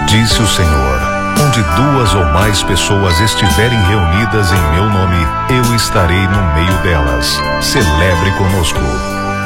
Disse o Senhor: onde 2 ou mais pessoas estiverem reunidas em meu nome, eu estarei no meio delas. Celebre conosco.